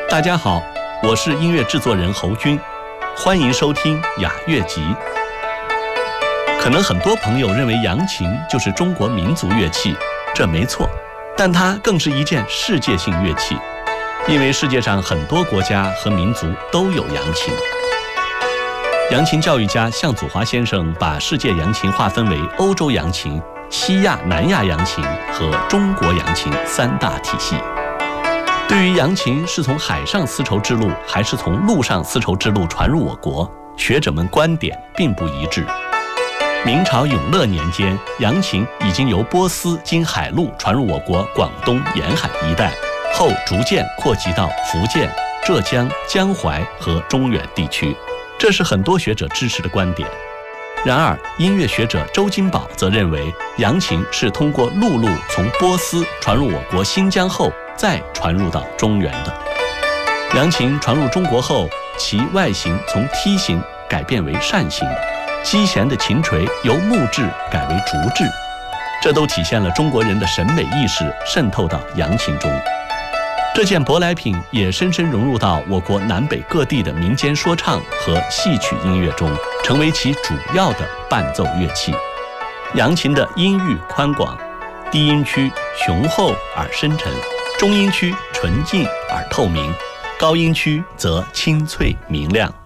大家好，我是音乐制作人侯军，欢迎收听雅乐集。可能很多朋友认为扬琴就是中国民族乐器，这没错，但它更是一件世界性乐器，因为世界上很多国家和民族都有扬琴。扬琴教育家向祖华先生把世界扬琴划分为欧洲扬琴、西亚、南亚扬琴和中国扬琴三大体系。对于扬琴是从海上丝绸之路还是从陆上丝绸之路传入我国，学者们观点并不一致。明朝永乐年间，扬琴已经由波斯经海路传入我国广东沿海一带，后逐渐扩及到福建、浙江、江淮和中原地区，这是很多学者支持的观点。然而，音乐学者周金宝则认为，扬琴是通过陆路从波斯传入我国新疆后，再传入到中原的。扬琴传入中国后，其外形从梯形改变为扇形，击弦的琴锤由木质改为竹制，这都体现了中国人的审美意识渗透到扬琴中。这件舶来品也深深融入到我国南北各地的民间说唱和戏曲音乐中，成为其主要的伴奏乐器。扬琴的音域宽广，低音区雄厚而深沉，中音区纯净而透明，高音区则清脆明亮。